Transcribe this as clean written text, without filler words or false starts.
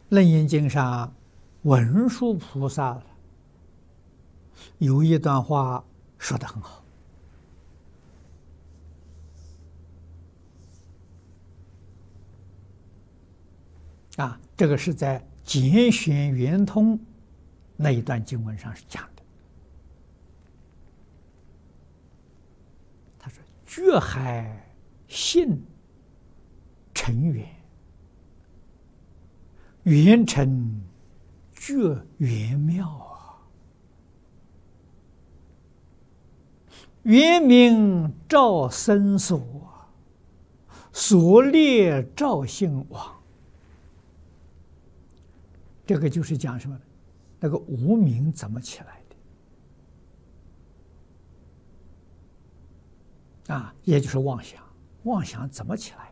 楞严经上，文殊菩萨有一段话说得很好啊，这个是在简选圆通那一段经文上是讲的。他说：“觉海性成圆，圆成觉圆妙啊！圆明照生所，所列照性往。”这个就是讲什么呢？那个无明怎么起来的啊？也就是妄想，妄想怎么起来？